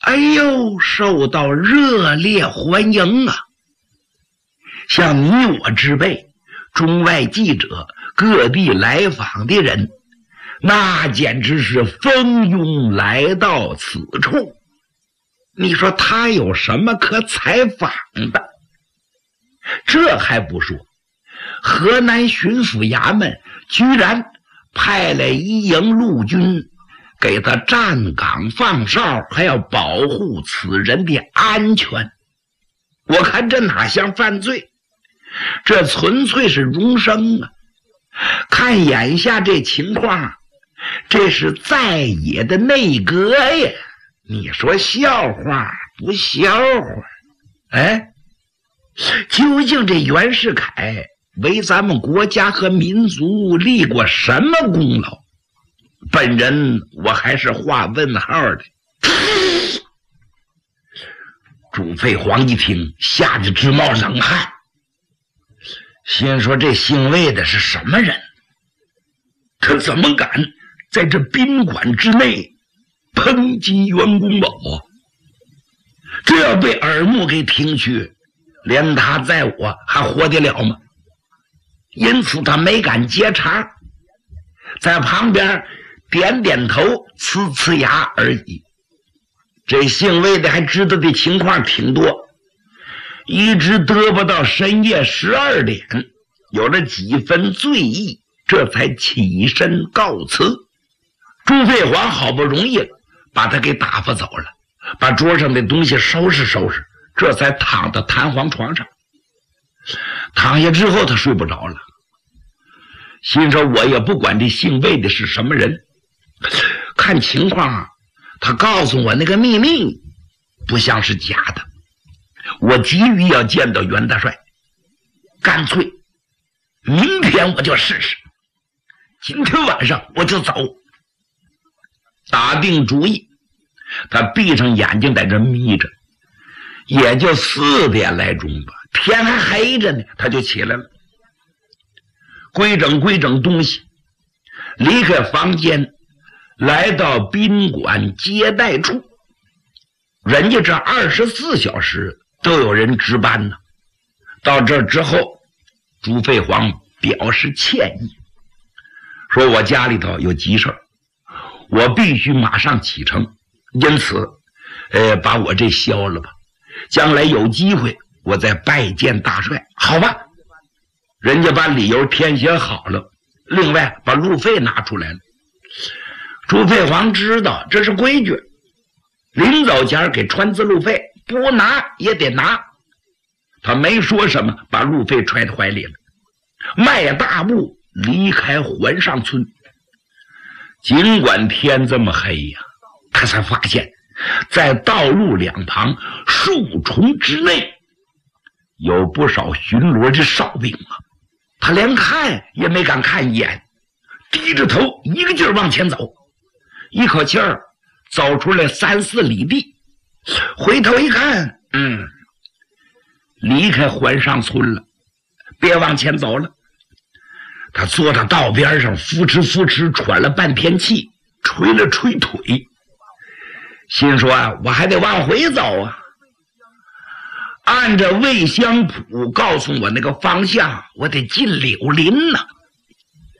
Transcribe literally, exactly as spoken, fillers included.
哎呦，受到热烈欢迎啊！像你我之辈，中外记者，各地来访的人，那简直是蜂拥来到此处。你说他有什么可采访的？这还不说，河南巡抚衙门居然派来一营陆军给他站岗放哨，还要保护此人的安全。我看这哪像犯罪，这纯粹是荣升啊！看眼下这情况，这是在野的内阁呀！你说笑话不笑话？哎，究竟这袁世凯为咱们国家和民族立过什么功劳？本人我还是画问号的。朱飞黄一听，吓得直冒冷汗，心说这姓魏的是什么人？他怎么敢在这宾馆之内抨击袁公宝啊？这要被耳目给听去，连他在我还活得了吗？因此他没敢接茬，在旁边点点头，呲呲牙而已。这姓魏的还知道的情况挺多，一直嘚啵到深夜十二点，有了几分醉意，这才起身告辞。朱飞黄好不容易把他给打发走了，把桌上的东西收拾收拾，这才躺到弹簧床上。躺下之后他睡不着了，心说我也不管这姓魏的是什么人，看情况啊，他告诉我那个秘密不像是假的，我急于要见到袁大帅，干脆明天我就试试，今天晚上我就走。打定主意，他闭上眼睛在这眯着，也就四点来钟吧，天还黑着呢，他就起来了，规整规整东西，离开房间，来到宾馆接待处。人家这二十四小时都有人值班呢。到这之后，朱飞黄表示歉意，说我家里头有急事儿，我必须马上启程，因此呃，把我这消了吧，将来有机会我再拜见大帅，好吧？人家把理由填写好了，另外把路费拿出来了。朱飞黄知道这是规矩，临走前给川资路费，不拿也得拿。他没说什么，把路费揣在怀里了，迈大步离开环上村。尽管天这么黑呀，他才发现在道路两旁树丛之内有不少巡逻的哨兵啊，他连看也没敢看一眼，低着头一个劲儿往前走，一口气儿走出来三四里地，回头一看，嗯，离开环上村了，别往前走了。他坐到道边上，扶持扶持喘了半天气，捶了捶腿，心说啊，我还得往回走啊。按着魏香谱告诉我那个方向，我得进柳林呢、啊。